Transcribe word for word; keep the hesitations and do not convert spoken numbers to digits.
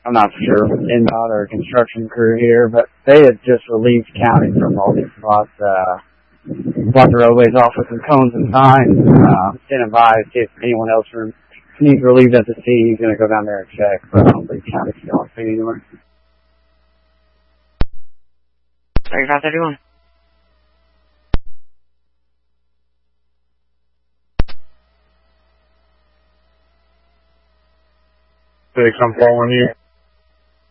I'm not sure if it's N D O T or a construction crew here, but they had just relieved county from all these spots, uh, block the roadways off with some cones and signs, uh, standing by to see if anyone else needs relieved at the scene. He's going to go down there and check, but I don't think county's still on scene anymore. thirty-five thirty-one. Six, I'm following you.